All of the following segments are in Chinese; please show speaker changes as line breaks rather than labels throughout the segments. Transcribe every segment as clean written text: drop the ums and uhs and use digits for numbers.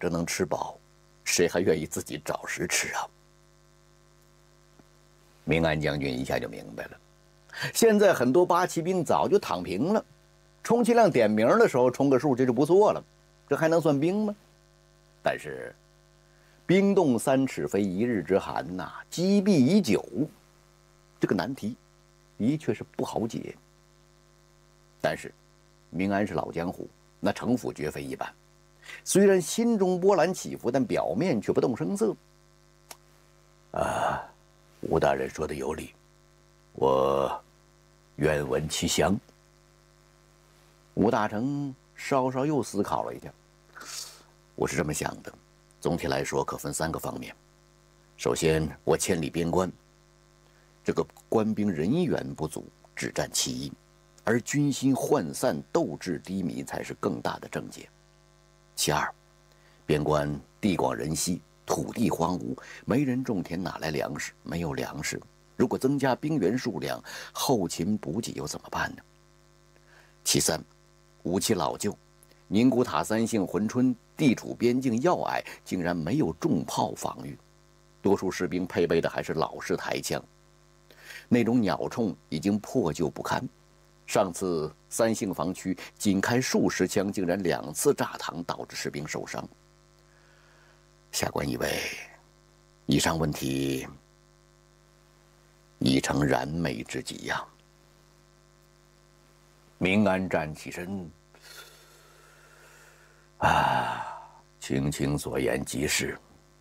着能吃饱，谁还愿意自己找食吃啊？明安将军一下就明白了，现在很多八旗兵早就躺平了，充其量点名的时候充个数这就不错了，这还能算兵吗？但是冰冻3尺非一日之寒呐，积弊已久，这个难题的确是不好解。但是明安是老江湖，那城府绝非一般，虽然心中波澜起伏，但表面却不动声色。吴大人说的有理，我愿闻其详。吴大成稍稍又思考了一下，我是这么想的，总体来说可分3个方面。首先，我千里边关，这个官兵人员不足，只占其一，而军心涣散、斗志低迷才是更大的症结。其二，边关地广人稀，土地荒芜，没人种田，哪来粮食？没有粮食，如果增加兵员数量，后勤补给又怎么办呢？其三，武器老旧，宁古塔、三姓、珲春地处边境要隘，竟然没有重炮防御，多数士兵配备的还是老式抬枪，那种鸟铳已经破旧不堪。上次三姓防区仅开数十枪，竟然2次炸膛，导致士兵受伤。下官以为，以上问题已成燃眉之急呀。明安站起身，青青所言极是，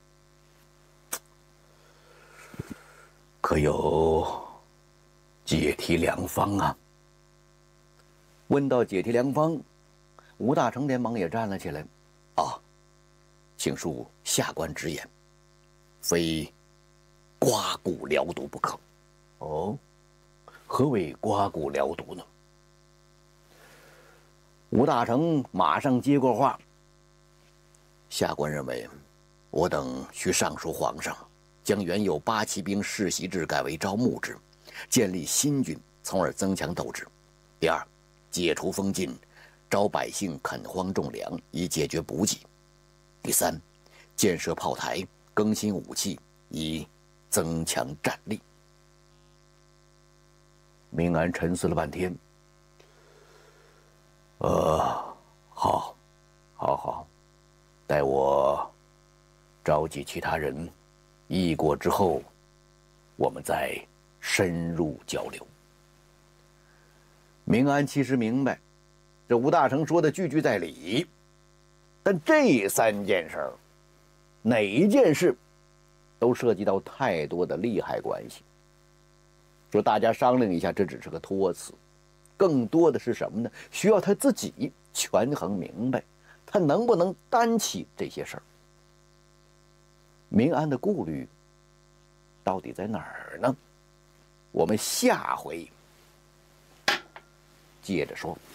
可有解题良方啊？问到解题良方，吴大成连忙也站了起来。请恕下官直言，非刮骨疗毒不可。哦，何为刮骨疗毒呢？吴大成马上接过话，下官认为，我等需上书皇上，将原有八旗兵世袭制改为招募制，建立新军，从而增强斗志。第二，解除封禁，招百姓垦荒种粮，以解决补给。第三，建设炮台，更新武器，以增强战力。明安沉思了半天，好，待我召集其他人议过之后，我们再深入交流。明安其实明白，这吴大成说的句句在理，但这3件事儿，哪一件事都涉及到太多的利害关系。说大家商量一下，这只是个托词，更多的是什么呢？需要他自己权衡明白，他能不能担起这些事儿。明安的顾虑到底在哪儿呢？我们下回接着说。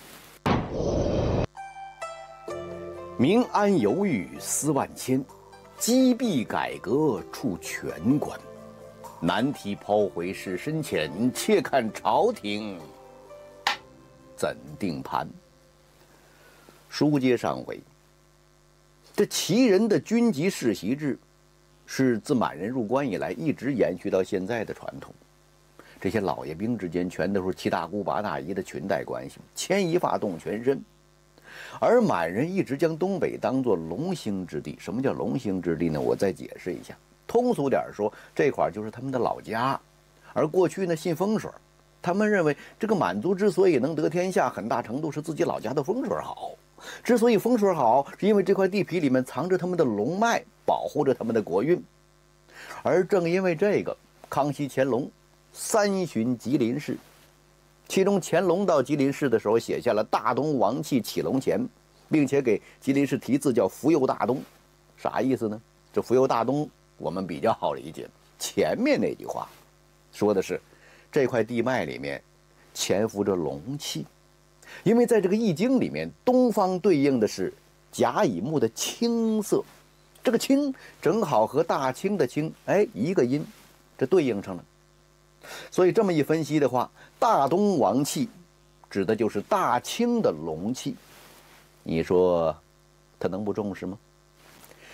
明安犹豫思万千，积弊改革处全关。难题抛回事深浅，且看朝廷怎定盘。书接上回，这旗人的军籍世袭制是自满人入关以来一直延续到现在的传统。这些老爷兵之间全都是7大姑8大姨的裙带关系，牵一发动全身。而满人一直将东北当作龙兴之地。什么叫龙兴之地呢？我再解释一下。通俗点说，这块就是他们的老家。而过去呢，信风水，他们认为这个满族之所以能得天下，很大程度是自己老家的风水好。之所以风水好，是因为这块地皮里面藏着他们的龙脉，保护着他们的国运。而正因为这个，康熙、乾隆3巡吉林市，其中乾隆到吉林市的时候写下了“大东王气启隆前”，并且给吉林市题字叫“福佑大东”。啥意思呢？这“福佑大东”我们比较好理解，前面那句话说的是这块地脉里面潜伏着龙气，因为在这个易经里面，东方对应的是甲乙木的青色，这个青正好和大清的清一个音，这对应上了。所以这么一分析的话，大东王气指的就是大清的龙气，你说他能不重视吗？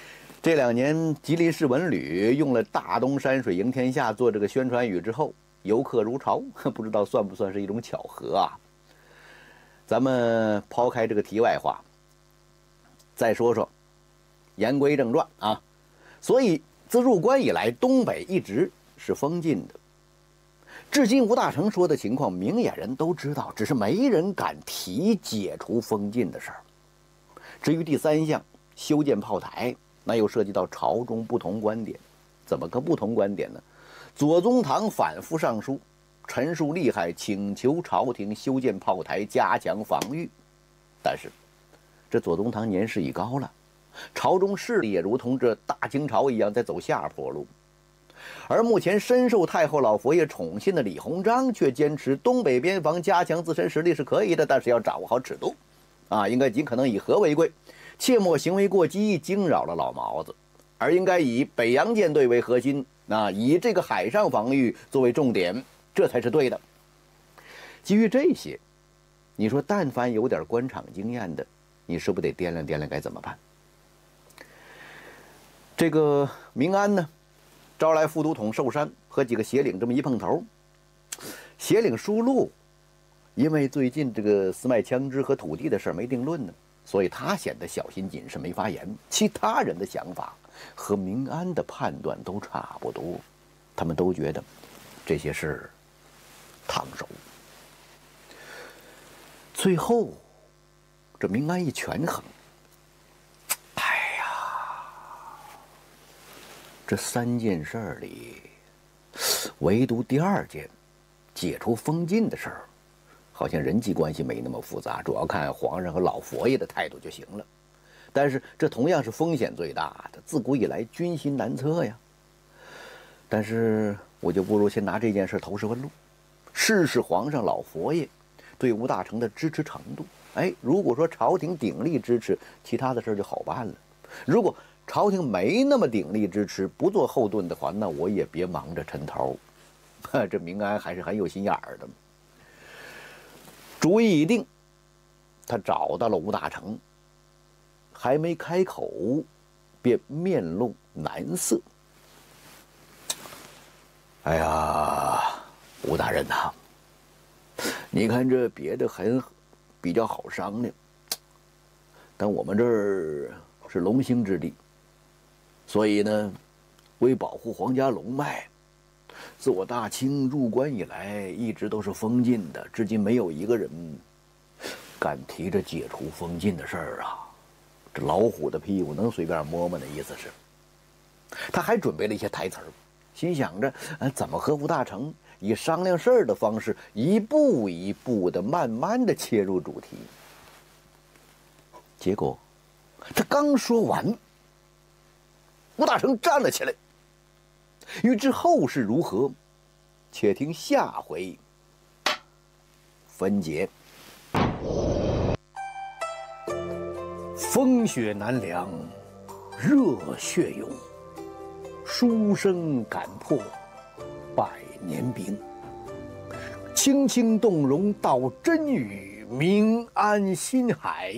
这2年，吉林市文旅用了“大东山水迎天下”做这个宣传语之后，游客如潮，不知道算不算是一种巧合啊？咱们抛开这个题外话，再说说，言归正传啊。所以自入关以来，东北一直是封禁的。至今吴大成说的情况，明眼人都知道，只是没人敢提解除封禁的事儿。至于第3项，修建炮台，那又涉及到朝中不同观点。怎么个不同观点呢？左宗棠反复上书，陈述利害，请求朝廷修建炮台，加强防御。但是，这左宗棠年事已高了，朝中势力也如同这大清朝一样在走下坡路。而目前深受太后老佛爷宠信的李鸿章却坚持东北边防加强自身实力是可以的，但是要掌握好尺度，应该尽可能以和为贵，切莫行为过激，惊扰了老毛子，而应该以北洋舰队为核心，以这个海上防御作为重点，这才是对的。基于这些，你说但凡有点官场经验的，你是不是得掂量掂量该怎么办？这个明安呢，招来副都统寿山和几个协领这么一碰头，协领舒禄因为最近这个私卖枪支和土地的事没定论呢，所以他显得小心谨慎，没发言。其他人的想法和明安的判断都差不多，他们都觉得这些事烫手。最后，这明安一权衡，这3件事儿里，唯独第2件解除封禁的事儿，好像人际关系没那么复杂，主要看皇上和老佛爷的态度就行了。但是这同样是风险最大的，自古以来军心难测呀。但是我就不如先拿这件事投石问路，试试皇上老佛爷对吴大成的支持程度。如果说朝廷鼎力支持，其他的事儿就好办了；如果朝廷没那么鼎力支持，不做后盾的话，那我也别忙着抻头。这明安还是很有心眼儿的。主意已定，他找到了吴大成，还没开口，便面露难色。哎呀，吴大人呐，你看这别的还比较好商量，但我们这儿是龙兴之地。所以呢，为保护皇家龙脉，自我大清入关以来，一直都是封禁的，至今没有一个人敢提着解除封禁的事儿啊。这老虎的屁股能随便摸摸的意思是。他还准备了一些台词儿，心想着怎么和吴大成以商量事儿的方式，一步一步的、慢慢的切入主题。结果，他刚说完，吴大成站了起来。欲知后事如何，且听下回分解。风雪难凉，热血涌，书生敢破百年冰。轻轻动容道真语，明安心海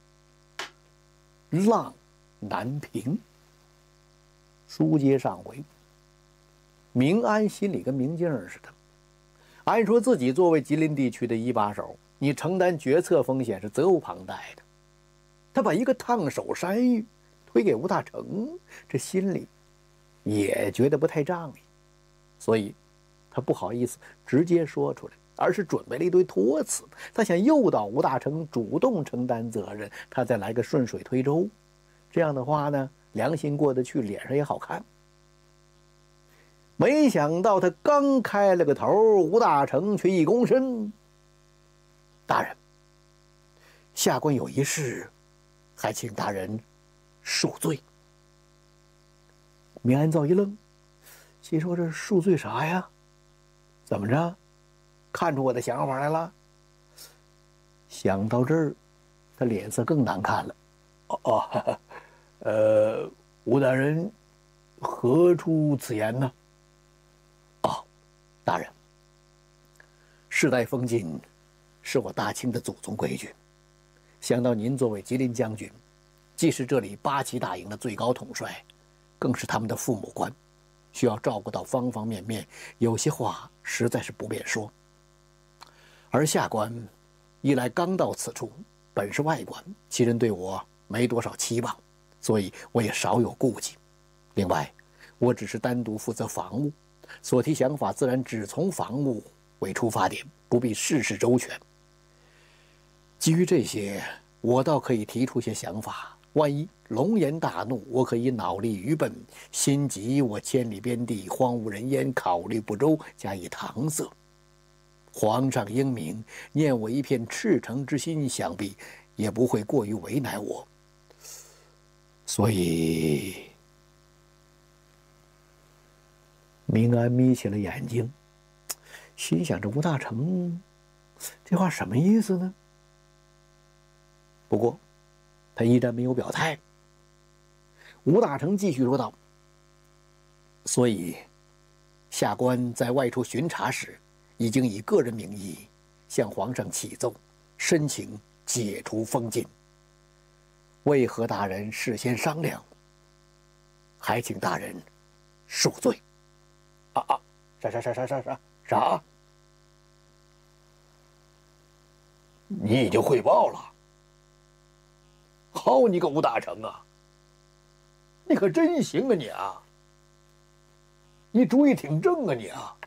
浪难平。书接上回，明安心里跟明镜似的。按说自己作为吉林地区的一把手，你承担决策风险是责无旁贷的。他把一个烫手山芋推给吴大成，这心里也觉得不太仗义，所以他不好意思直接说出来，而是准备了一堆托词。他想诱导吴大成主动承担责任，他再来个顺水推舟。这样的话呢，良心过得去，脸上也好看。没想到他刚开了个头，吴大成却一躬身：“大人，下官有一事，还请大人恕罪。”明安造一愣，心说：“这恕罪啥呀？怎么着？看出我的想法来了？”想到这儿，他脸色更难看了。吴大人何出此言呢？大人，世代封禁是我大清的祖宗规矩。想到您作为吉林将军，既是这里8旗大营的最高统帅，
更是他们的父母官，需要照顾到方方面面，有些话实在是不便说。而下官一来刚到此处，本是外官，其人对我没多少期望，所以我也少有顾忌。另外，我只是单独负责防务，所提想法自然只从防务为出发点，不必事事周全。基于这些，我倒可以提出些想法。万一龙颜大怒，我可以脑力愚笨，心急我千里边地，荒无人烟，考虑不周，加以搪塞。皇上英明，念我一片赤诚之心，想必也不会过于为难我。所以，明安眯起了眼睛，心想着吴大成这话什么意思呢？不过，他依然没有表态。吴大成继续说道：“所以，下官在外出巡查时，已经以个人名义向皇上启奏，申请解除封禁。为何大人事先商量？还请大人恕罪。”啥？你已经汇报了？好你个吴大成啊！你可真行啊你啊！你主意挺正啊你啊！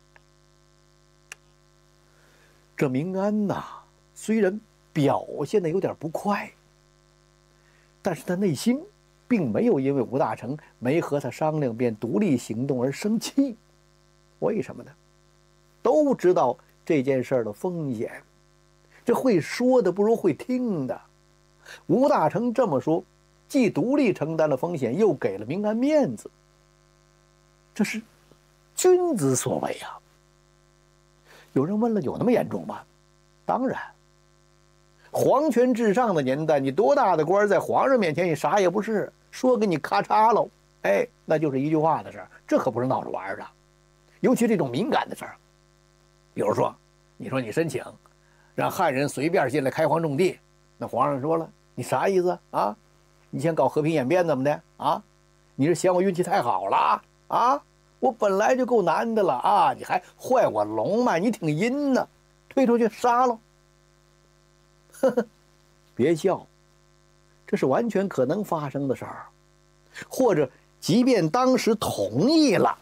这明安呐，虽然表现的有点不快，但是他内心并没有因为吴大成没和他商量便独立行动而生气。为什么呢？都知道这件事的风险，这会说的不如会听的。吴大成这么说，既独立承担了风险，又给了明安面子，这是君子所为啊。有人问了，有那么严重吗？当然，皇权至上的年代，你多大的官，在皇上面前你啥也不是，说给你咔嚓喽，哎，那就是一句话的事儿，这可不是闹着玩的。尤其这种敏感的事儿，比如说，你说你申请让汉人随便进来开荒种地，那皇上说了，你啥意思啊？你想搞和平演变怎么的啊？你是嫌我运气太好了啊？我本来就够难的了啊，你还坏我龙脉，你挺阴呢，推出去杀喽！呵呵，别笑，这是完全可能发生的事儿。或者，即便当时同意了，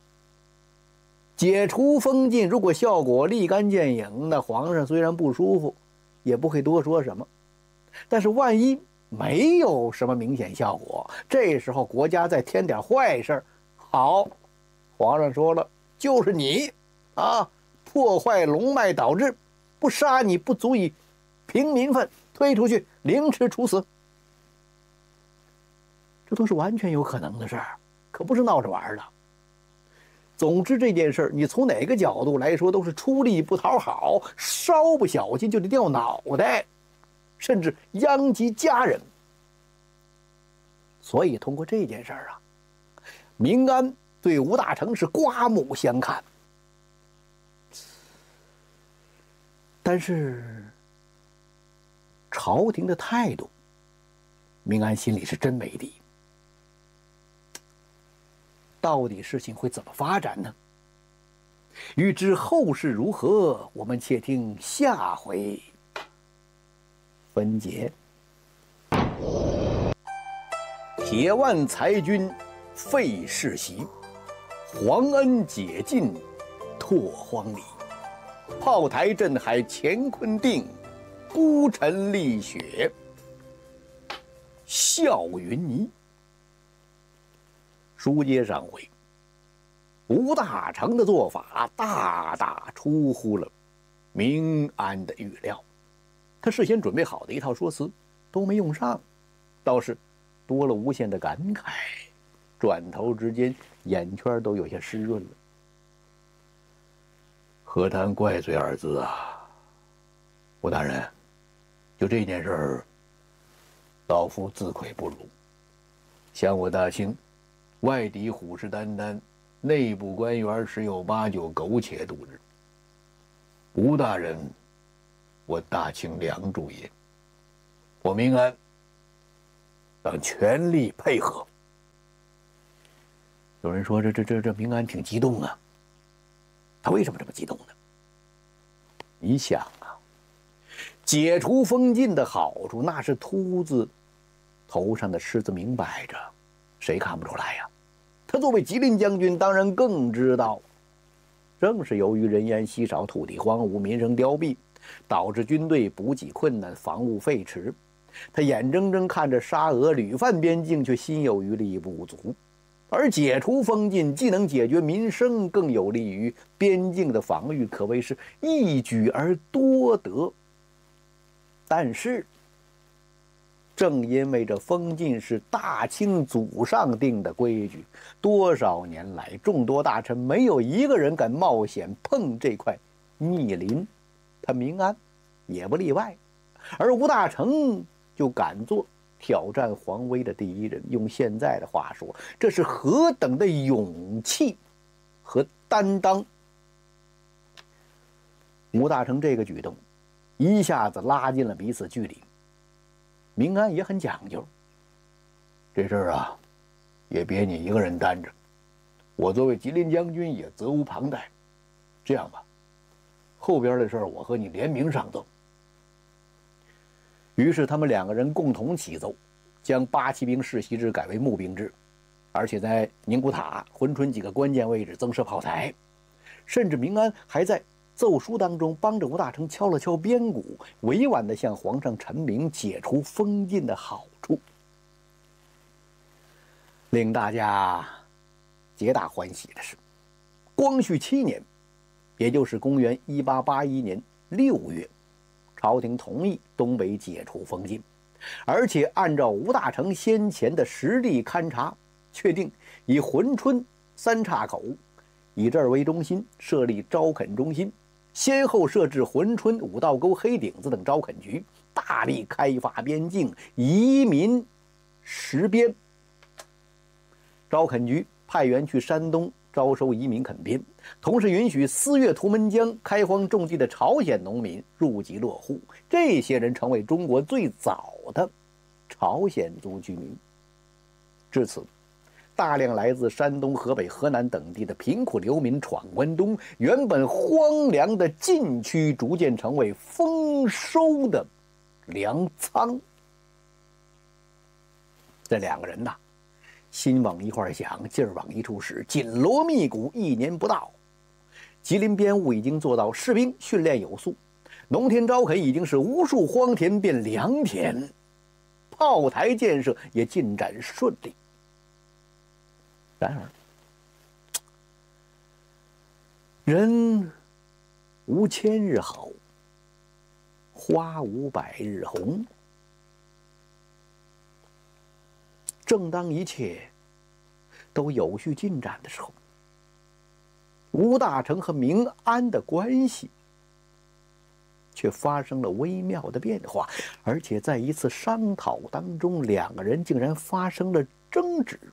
解除封禁，如果效果立竿见影，那皇上虽然不舒服，也不会多说什么。但是万一没有什么明显效果，这时候国家再添点坏事，好，皇上说了，就是你啊，破坏龙脉导致，不杀你不足以平民愤，推出去凌迟处死，这都是完全有可能的事儿，可不是闹着玩的。总之这件事你从哪个角度来说都是出力不讨好，稍不小心就得掉脑袋，甚至殃及家人。所以通过这件事啊，明安对吴大成是刮目相看。但是朝廷的态度，明安心里是真没底。到底事情会怎么发展呢？欲知后事如何，我们且听下回分解。铁腕裁军废世袭，皇恩解禁拓荒里。炮台镇海乾坤定，孤臣立雪笑云霓。书接上回，吴大成的做法大大出乎了明安的预料，他事先准备好的一套说辞都没用上，倒是多了无限的感慨，转头之间眼圈都有些湿润了。何谈怪罪二字啊，吴大人，就这件事儿，老夫自愧不如。想我大清，外敌虎视眈眈，内部官员十有八九苟且度日。吴大人，我大清良主也，我明安当全力配合。 有人说这明安挺激动啊，他为什么这么激动呢？你想啊，解除封禁的好处，那是秃子头上的虱子明摆着，谁看不出来呀？他作为吉林将军，当然更知道。正是由于人烟稀少、土地荒芜、民生凋敝，导致军队补给困难、防务废弛。他眼睁睁看着沙俄屡犯边境，却心有余力不足。而解除封禁，既能解决民生，更有利于边境的防御，可谓是一举而多得。但是，正因为这封禁是大清祖上定的规矩，多少年来众多大臣没有一个人敢冒险碰这块密林，他明安也不例外。而吴大成就敢做挑战皇威的第一人，用现在的话说，这是何等的勇气和担当！吴大成这个举动一下子拉近了彼此距离。明安也很讲究，这事儿啊，也别你一个人担着，我作为吉林将军也责无旁贷。这样吧，后边的事儿我和你联名上奏。于是他们两个人共同起奏，将八旗兵世袭制改为募兵制，而且在宁古塔、珲春几个关键位置增设炮台，甚至明安还在奏书当中帮着吴大成敲了敲边鼓，委婉地向皇上陈明解除封禁的好处。令大家皆大欢喜的是，光绪7年，也就是公元1881年6月，朝廷同意东北解除封禁，而且按照吴大成先前的实地勘察，确定以珲春三岔口以这儿为中心设立招垦中心，先后设置珲春、五道沟、黑顶子等招垦局，大力开发边境，移民实边。招垦局派员去山东招收移民垦边，同时允许4月图们江开荒种地的朝鲜农民入籍落户，这些人成为中国最早的朝鲜族居民。至此，大量来自山东、河北、河南等地的贫苦流民闯关东，原本荒凉的禁区逐渐成为丰收的粮仓。这两个人呐，心往一块想，劲儿往一处使，紧锣密鼓，1年不到，吉林边务已经做到士兵训练有素，农田招垦已经是无数荒田变良田，炮台建设也进展顺利。然而，人无千日好，花无百日红。正当一切都有序进展的时候，吴大成和明安的关系却发生了微妙的变化，而且在一次商讨当中，两个人竟然发生了争执。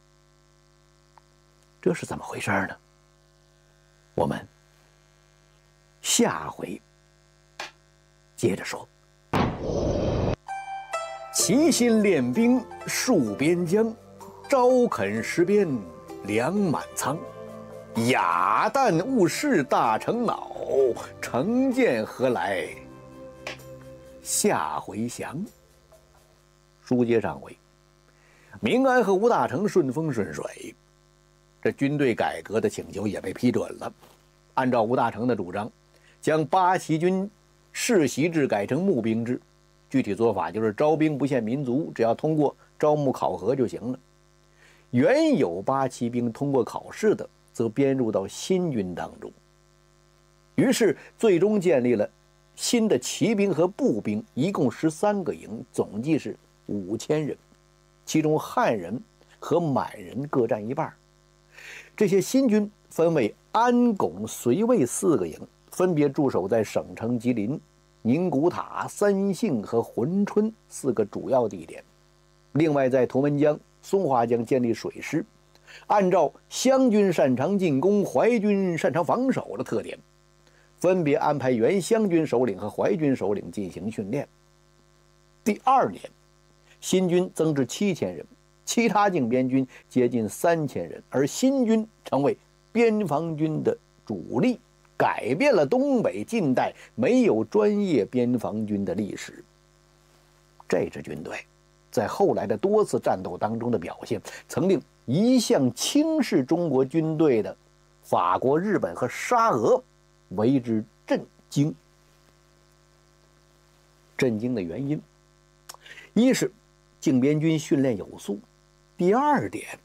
这是怎么回事呢？我们下回接着说。齐心练兵戍边疆，招垦实边粮满仓。雅旦误事大成恼，成见何来下回详。书接上回，明安和吴大成顺风顺水，这军队改革的请求也被批准了。按照吴大成的主张，将八旗军世袭制改成募兵制，具体做法就是招兵不限民族，只要通过招募考核就行了。原有八旗兵通过考试的，则编入到新军当中。于是最终建立了新的骑兵和步兵，一共13个营，总计是5000人，其中汉人和满人各占一半。这些新军分为安、巩、绥、卫4个营，分别驻守在省城吉林、宁古塔、三姓和珲春4个主要地点。另外在图们江、松花江建立水师，按照湘军擅长进攻、淮军擅长防守的特点，分别安排原湘军首领和淮军首领进行训练。第2年，新军增至7000人， 其他靖边军接近3000人，而新军成为边防军的主力，改变了东北近代没有专业边防军的历史。这支军队在后来的多次战斗当中的表现，曾令一向轻视中国军队的法国、日本和沙俄为之震惊。震惊的原因，一是靖边军训练有素，第二点，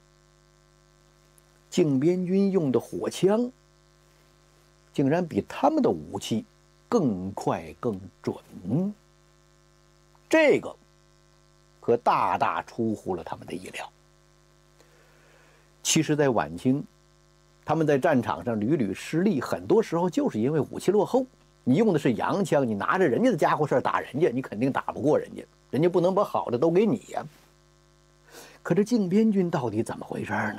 靖边军用的火枪竟然比他们的武器更快更准，这个可大大出乎了他们的意料。其实在晚清，他们在战场上屡屡失利，很多时候就是因为武器落后。你用的是洋枪，你拿着人家的家伙事打人家，你肯定打不过人家，人家不能把好的都给你呀。可这靖边军到底怎么回事呢？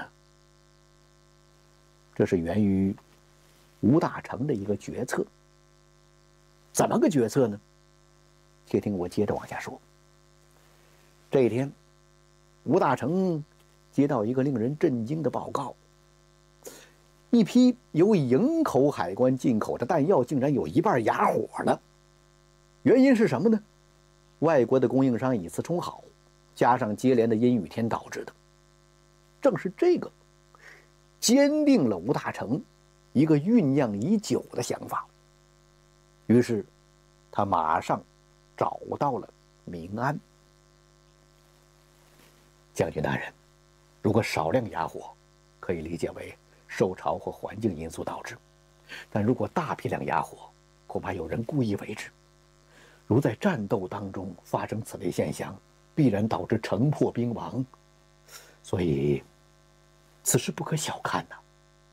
这是源于吴大成的一个决策。怎么个决策呢？且听我接着往下说。这一天，吴大成接到一个令人震惊的报告，一批由营口海关进口的弹药竟然有一半哑火了。原因是什么呢？外国的供应商以次充好，加上接连的阴雨天导致的。正是这个坚定了吴大成一个酝酿已久的想法。于是他马上找到了明安。将军大人，如果少量哑火，可以理解为受潮或环境因素导致，但如果大批量哑火，恐怕有人故意为之。如在战斗当中发生此类现象，必然导致城破兵亡，所以此事不可小看呐。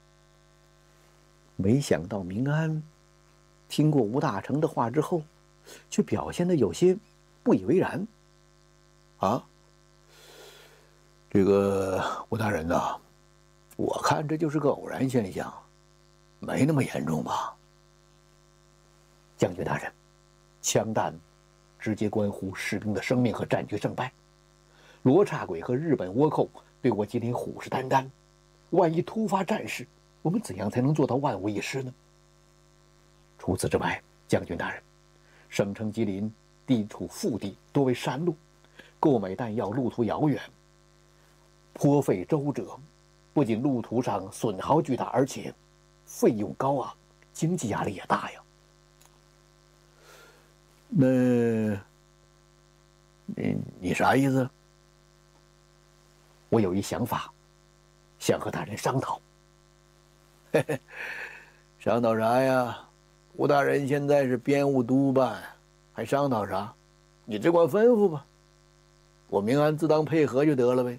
没想到明安听过吴大成的话之后，却表现得有些不以为然。啊，这个吴大人呐，我看这就是个偶然现象，没那么严重吧？将军大人，枪弹直接关乎士兵的生命和战局胜败。罗刹鬼和日本倭寇对我吉林虎视眈眈，万一突发战事，我们怎样才能做到万无一失呢？除此之外，将军大人，省城吉林地处腹地，多为山路，购买弹药路途遥远，颇费周折。不仅路途上损耗巨大，而且费用高昂，经济压力也大呀。那，你啥意思？我有一想法，想和大人商讨。嘿嘿，商讨啥呀？吴大人现在是编务督办，还商讨啥？你只管吩咐吧，我明安自当配合就得了呗。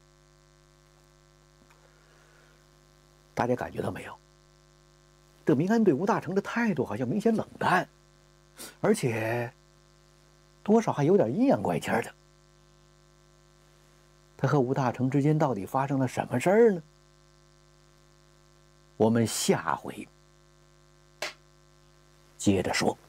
大家感觉到没有？这明安对吴大成的态度好像明显冷淡，而且多少还有点阴阳怪气的。他和吴大成之间到底发生了什么事儿呢？我们下回接着说。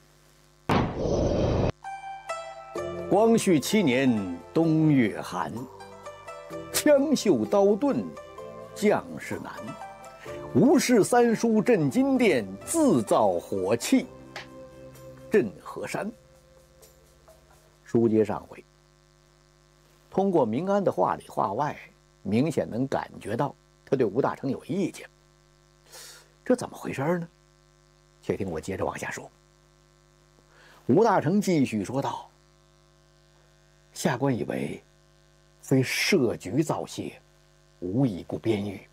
光绪7年冬月寒，枪绣刀盾将士难。吴氏三叔镇金殿，自造火器镇河山。书接上回，通过明安的话里话外，明显能感觉到他对吴大成有意见。这怎么回事呢？且听我接着往下说。吴大成继续说道：“下官以为，非设局造谢，无以顾边域。”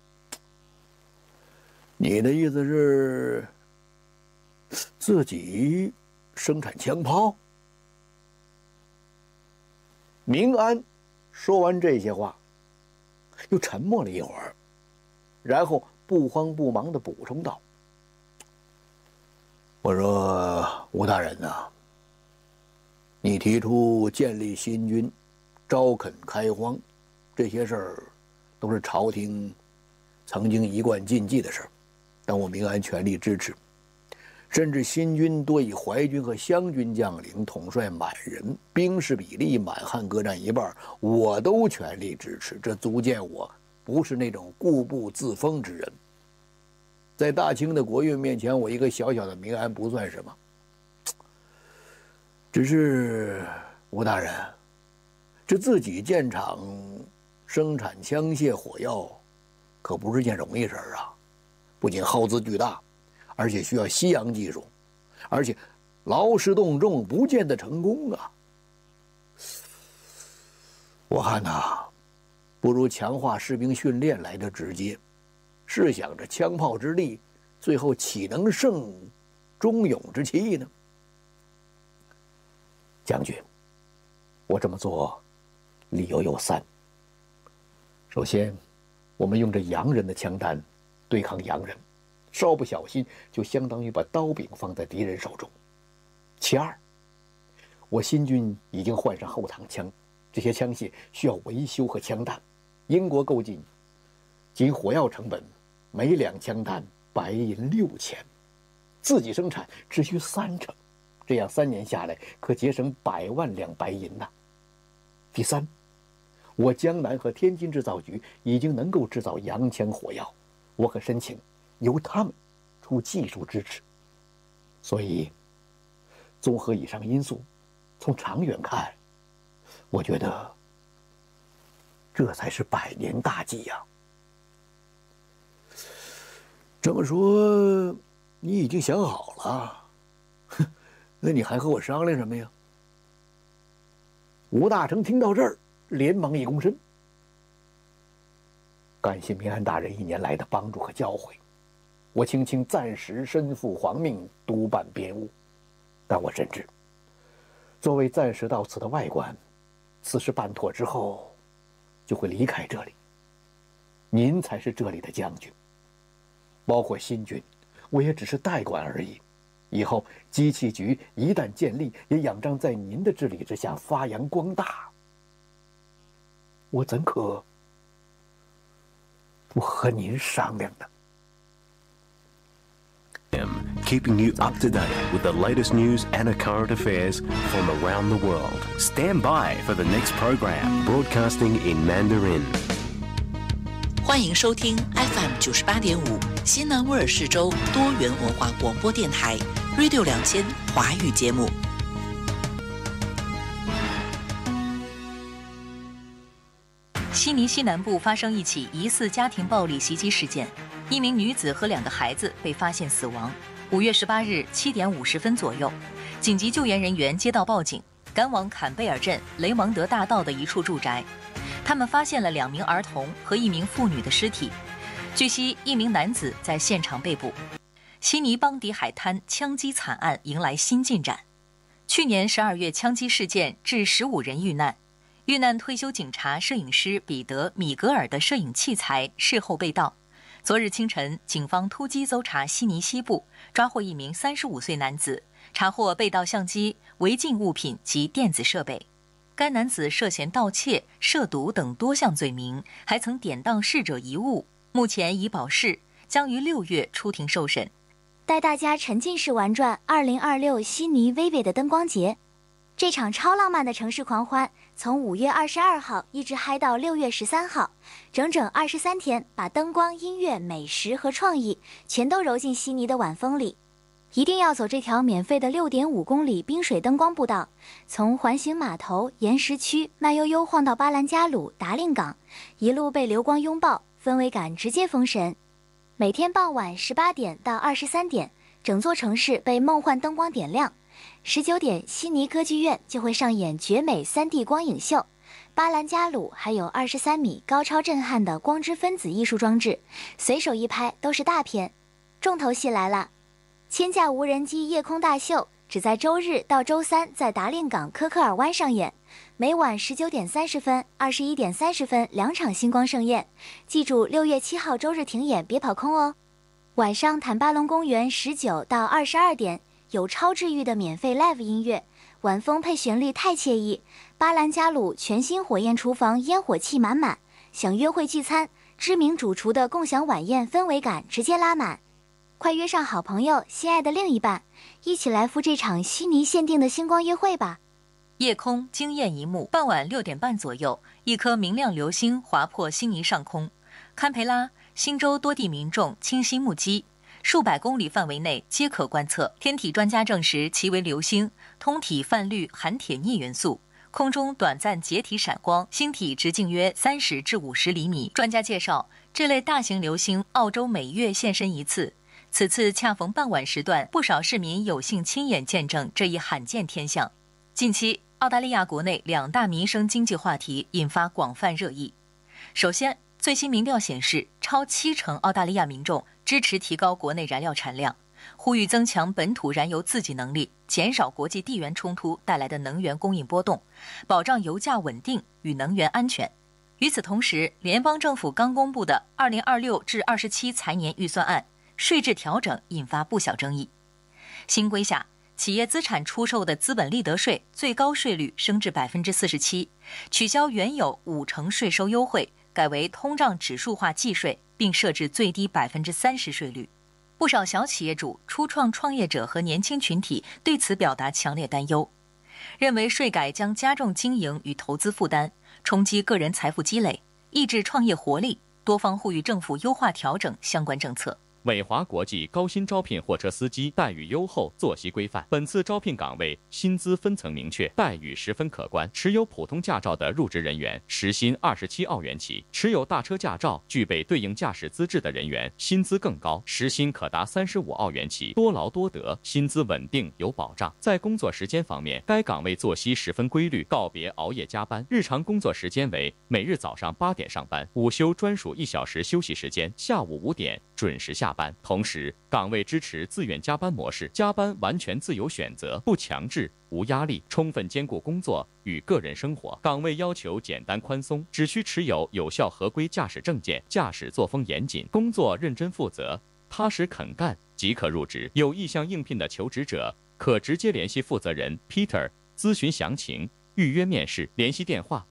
你的意思是，自己生产枪炮？明安说完这些话，又沉默了一会儿，然后不慌不忙地补充道：“我说吴大人呐，你提出建立新军，招垦开荒，这些事儿都是朝廷曾经一贯禁忌的事儿。但我明安全力支持。 甚至新军多以淮军和湘军将领统帅满人，兵士比例满汉各占一半，我都全力支持。这足见我不是那种固步自封之人。在大清的国运面前，我一个小小的民安不算什么。只是吴大人，这自己建厂生产枪械火药，可不是件容易事儿啊！不仅耗资巨大，而且需要西洋技术，而且劳师动众，不见得成功啊！我看呐，不如强化士兵训练来得直接。试想着枪炮之力，最后岂能胜忠勇之气呢？将军，我这么做理由有三。首先，我们用着洋人的枪弹对抗洋人，稍不小心就相当于把刀柄放在敌人手中。其二，我新军已经换上后膛枪，这些枪械需要维修和枪弹，英国购进仅火药成本每两枪弹白银6000，自己生产只需30%，这样3年下来可节省100万两白银呐。第三，我江南和天津制造局已经能够制造洋枪火药，我可申请由他们出技术支持。所以，综合以上因素，从长远看，我觉得这才是百年大计呀。这么说，你已经想好了？哼，那你还和我商量什么呀？吴大成听到这儿，连忙一躬身，感谢民安大人1年来的帮助和教诲，我卿暂时身负皇命，督办边务。但我深知，作为暂时到此的外官，此事办妥之后，就会离开这里。您才是这里的将军，包括新军，我也只是代管而已。以后机器局一旦建立，也仰仗在您的治理之下发扬光大。我怎可不和您商量呢
？Keeping you up to date with the latest news and current affairs from around the world. Stand by for the next program, broadcasting in Mandarin.
欢迎收听 FM 98.5西南威尔士州多元文化广播电台 Radio 2000华语节目。
悉尼西南部发生一起疑似家庭暴力袭击事件，一名女子和2个孩子被发现死亡。5月18日7点50分左右，紧急救援人员接到报警，赶往坎贝尔镇雷蒙德大道的一处住宅。他们发现了2名儿童和1名妇女的尸体。据悉，1名男子在现场被捕。悉尼邦迪海滩枪击惨案迎来新进展。去年12月枪击事件致15人遇难。遇难退休警察摄影师彼得·米格尔的摄影器材事后被盗。昨日清晨，警方突击搜查悉尼西部，抓获1名35岁男子，查获被盗相机、违禁物品及电子设备。该男子涉嫌盗窃、涉毒等多项罪名，还曾典当逝者遗物，目前已保释，将于6月出庭受审。
带大家沉浸式玩转2026悉尼 Vivid 的灯光节。这场超浪漫的城市狂欢，从5月22号一直嗨到6月13号，整整23天，把灯光、音乐、美食和创意全都揉进悉尼的晚风里。一定要走这条免费的6.5公里冰水灯光步道，从环形码头、岩石区慢悠悠晃到巴兰加鲁、达令港，一路被流光拥抱，氛围感直接封神。每天傍晚18点到23点，整座城市被梦幻灯光点亮。19点，悉尼歌剧院就会上演绝美3D 光影秀，巴兰加鲁还有23米高超震撼的光之分子艺术装置，随手一拍都是大片。重头戏来了，千架无人机夜空大秀只在周日到周三在达令港科克尔湾上演，每晚19点30分、21点30分2场星光盛宴。记住6月7号周日停演，别跑空哦。晚上坦巴隆公园19到22点。有超治愈的免费 live 音乐，晚风配旋律太惬意。巴兰加鲁全新火焰厨房烟火气满满，想约会聚餐，知名主厨的共享晚宴氛围感直接拉满。 快约上好朋友、心爱的另一半，一起来赴这场悉尼限定的星光约会吧。
夜空惊艳一幕，傍晚6点半左右，一颗明亮流星划破悉尼上空。堪培拉、新州多地民众清晰目击，数百公里范围内皆可观测。天体专家证实其为流星，通体泛绿含铁镍元素，空中短暂解体闪光，星体直径约30至50厘米。专家介绍，这类大型流星澳洲每月现身一次，此次恰逢傍晚时段，不少市民有幸亲眼见证这一罕见天象。近期，澳大利亚国内2大民生经济话题引发广泛热议。首先，最新民调显示，超70%澳大利亚民众支持提高国内燃料产量，呼吁增强本土燃油自给能力，减少国际地缘冲突带来的能源供应波动，保障油价稳定与能源安全。与此同时，联邦政府刚公布的2026至27财年预算案税制调整引发不小争议。新规下，企业资产出售的资本利得税最高税率升至47%，取消原有50%税收优惠，改为通胀指数化计税，并设置最低30%税率。不少小企业主、初创创业者和年轻群体对此表达强烈担忧，认为税改将加重经营与投资负担，冲击个人财富积累，抑制创业活力。多方呼吁政府优化调整相关政策。
伟华国际高薪招聘货车司机，待遇优厚，作息规范。本次招聘岗位薪资分层明确，待遇十分可观。持有普通驾照的入职人员，时薪27澳元起；持有大车驾照、具备对应驾驶资质的人员，薪资更高，时薪可达35澳元起。多劳多得，薪资稳定有保障。在工作时间方面，该岗位作息十分规律，告别熬夜加班。日常工作时间为每日早上8点上班，午休专属1小时休息时间，下午5点准时下班。同时，岗位支持自愿加班模式，加班完全自由选择，不强制，无压力，充分兼顾工作与个人生活。岗位要求简单宽松，只需持有有效合规驾驶证件，驾驶作风严谨，工作认真负责，踏实肯干即可入职。有意向应聘的求职者可直接联系负责人 Peter 咨询详情，预约面试。联系电话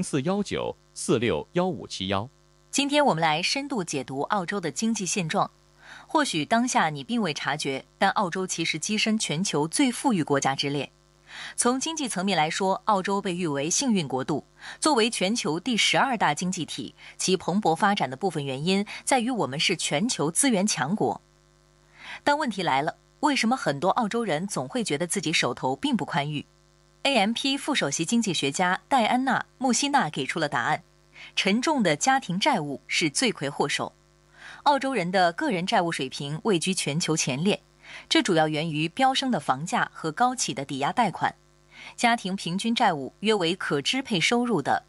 0419461571。
今天我们来深度解读澳洲的经济现状。或许当下你并未察觉，但澳洲其实跻身全球最富裕国家之列。从经济层面来说，澳洲被誉为幸运国度。作为全球第12大经济体，其蓬勃发展的部分原因在于我们是全球资源强国。但问题来了，为什么很多澳洲人总会觉得自己手头并不宽裕？ AMP 副首席经济学家戴安娜·穆希纳给出了答案：沉重的家庭债务是罪魁祸首。澳洲人的个人债务水平位居全球前列，这主要源于飙升的房价和高企的抵押贷款。家庭平均债务约为可支配收入的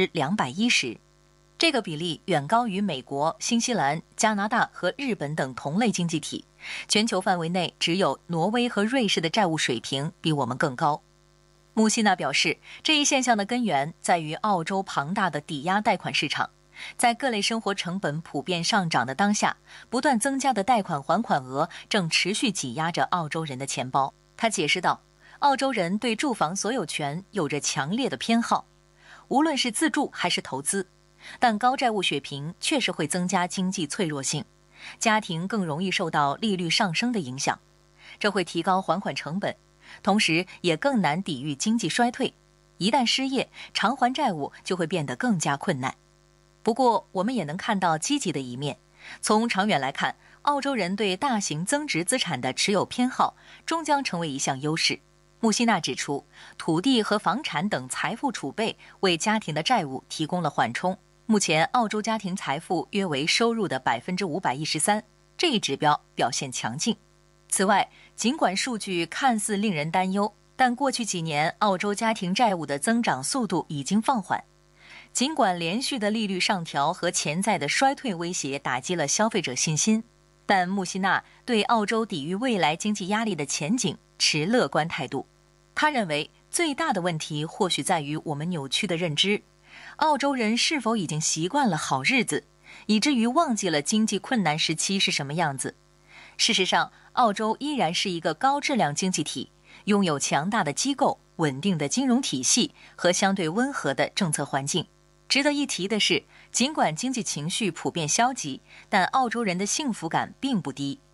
210%，这个比例远高于美国、新西兰、加拿大和日本等同类经济体。全球范围内，只有挪威和瑞士的债务水平比我们更高。穆希纳表示，这一现象的根源在于澳洲庞大的抵押贷款市场。在各类生活成本普遍上涨的当下，不断增加的贷款还款额正持续挤压着澳洲人的钱包。他解释道，澳洲人对住房所有权有着强烈的偏好，无论是自住还是投资。但高债务水平确实会增加经济脆弱性，家庭更容易受到利率上升的影响，这会提高还款成本，同时也更难抵御经济衰退。一旦失业，偿还债务就会变得更加困难。不过，我们也能看到积极的一面。从长远来看，澳洲人对大型增值资产的持有偏好终将成为一项优势。穆希纳指出，土地和房产等财富储备为家庭的债务提供了缓冲。目前，澳洲家庭财富约为收入的513%，这一指标表现强劲。此外，尽管数据看似令人担忧，但过去几年澳洲家庭债务的增长速度已经放缓。尽管连续的利率上调和潜在的衰退威胁打击了消费者信心，但穆希纳对澳洲抵御未来经济压力的前景持乐观态度。他认为，最大的问题或许在于我们扭曲的认知：澳洲人是否已经习惯了好日子，以至于忘记了经济困难时期是什么样子？事实上，澳洲依然是一个高质量经济体，拥有强大的机构、稳定的金融体系和相对温和的政策环境。值得一提的是，尽管经济情绪普遍消极，但澳洲人的幸福感并不低。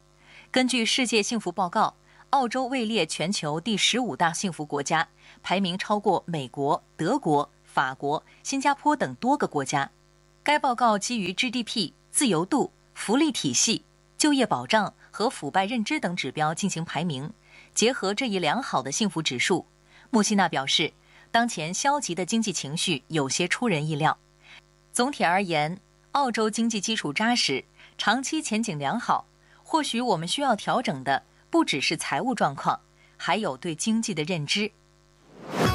根据世界幸福报告，澳洲位列全球第15大幸福国家，排名超过美国、德国、法国、新加坡等多个国家。该报告基于 GDP、自由度、福利体系、就业保障和腐败认知等指标进行排名，结合这一良好的幸福指数，穆希纳表示，当前消极的经济情绪有些出人意料。总体而言，澳洲经济基础扎实，长期前景良好。或许我们需要调整的不只是财务状况，还有对经济的认知。